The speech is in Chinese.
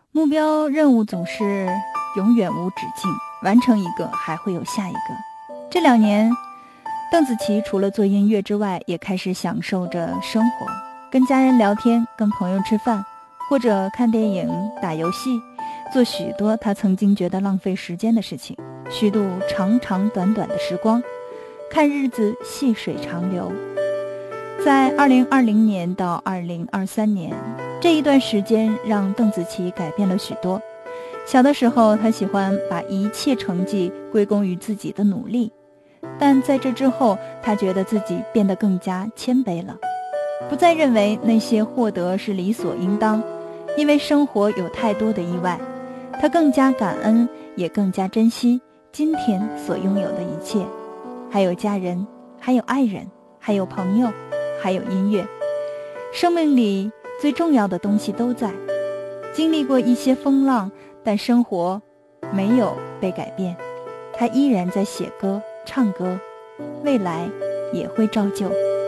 目标任务总是永远无止境，完成一个还会有下一个。这2年，邓紫棋除了做音乐之外，也开始享受着生活，跟家人聊天，跟朋友吃饭，或者看电影、打游戏，做许多她曾经觉得浪费时间的事情，虚度长长短短的时光，看日子细水长流。在2020年到2023年这一段时间，让邓紫棋改变了许多。小的时候，她喜欢把一切成绩归功于自己的努力，但在这之后，她觉得自己变得更加谦卑了，不再认为那些获得是理所应当，因为生活有太多的意外。她更加感恩，也更加珍惜今天所拥有的一切，还有家人，还有爱人，还有朋友，还有音乐。生命里最重要的东西都在。经历过一些风浪，但生活没有被改变，他依然在写歌唱歌，未来也会照旧。